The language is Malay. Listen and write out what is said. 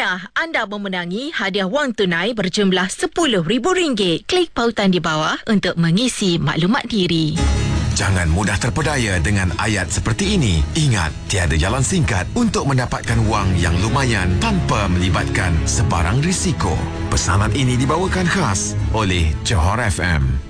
Tahniah, anda memenangi hadiah wang tunai berjumlah RM10,000. Klik pautan di bawah untuk mengisi maklumat diri. Jangan mudah terpedaya dengan ayat seperti ini. Ingat, tiada jalan singkat untuk mendapatkan wang yang lumayan tanpa melibatkan sebarang risiko. Pesanan ini dibawakan khas oleh Johor FM.